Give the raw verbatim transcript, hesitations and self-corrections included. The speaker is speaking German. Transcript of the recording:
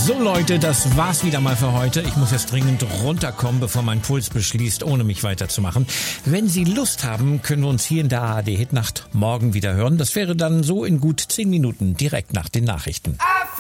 So Leute, das war's wieder mal für heute. Ich muss jetzt dringend runterkommen, bevor mein Puls beschließt, ohne mich weiterzumachen. Wenn Sie Lust haben, können wir uns hier in der A R D Hitnacht morgen wieder hören. Das wäre dann so in gut zehn Minuten, direkt nach den Nachrichten.